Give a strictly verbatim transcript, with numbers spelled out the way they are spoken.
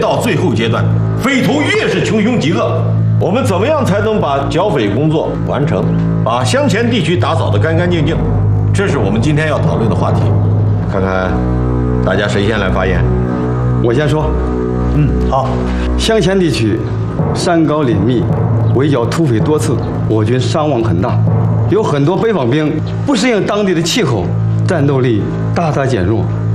到最后阶段，匪徒越是穷凶极恶，我们怎么样才能把剿匪工作完成，把湘黔地区打扫得干干净净？这是我们今天要讨论的话题。看看大家谁先来发言？ 我先说。 嗯，好。 湘黔地区山高林密，围剿土匪多次，我军伤亡很大，有很多北方兵不适应当地的气候，战斗力大大减弱。